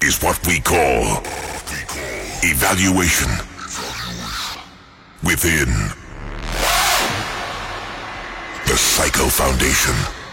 is what we call evaluation within the Psycho Foundation.